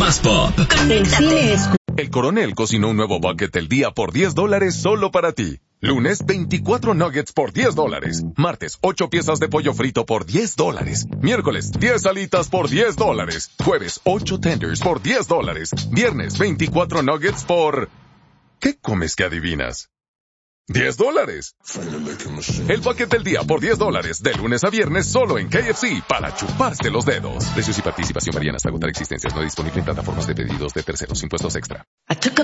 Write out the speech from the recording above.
más pop. Conéctate. El Coronel cocinó un nuevo bucket del día por $10 solo para ti. Lunes, 24 nuggets por $10. Martes, 8 piezas de pollo frito por $10. Miércoles, 10 alitas por $10. Jueves, 8 tenders por $10. Viernes, 24 nuggets por... ¿Qué comes que adivinas? $10. El bucket del día por $10. De lunes a viernes solo en KFC para chuparse los dedos. Precios y participación varían hasta agotar existencias. No disponible en plataformas de pedidos de terceros. Impuestos extra.